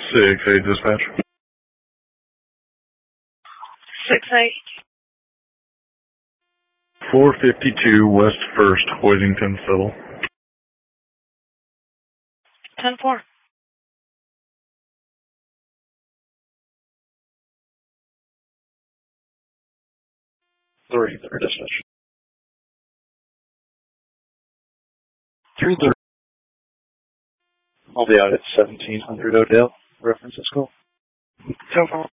6-8 dispatch. 6-8. 452 West 1st, Hoisington Civil. 10-4. 3-3 dispatch. 3-3. I'll be out at 1700 Odell. Reference this call. 10-4.